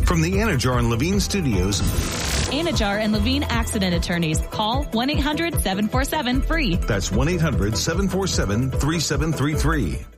From the Anajar and Levine Studios. Anajar and Levine Accident Attorneys. Call 1-800-747-FREE. That's 1-800-747-3733.